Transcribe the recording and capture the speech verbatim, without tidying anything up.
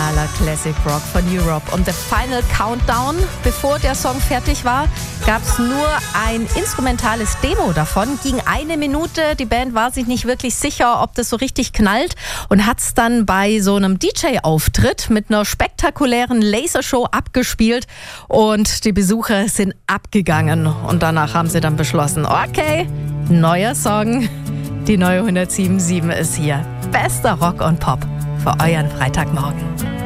Originaler Classic Rock von Europe. Und The Final Countdown, bevor der Song fertig war, gab es nur ein instrumentales Demo davon. Ging eine Minute, die Band war sich nicht wirklich sicher, ob das so richtig knallt und hat es dann bei so einem D J-Auftritt mit einer spektakulären Lasershow abgespielt und die Besucher sind abgegangen. Und danach haben sie dann beschlossen, okay, neuer Song, die neue hundertsieben Komma sieben ist hier. Bester Rock und Pop für euren Freitagmorgen.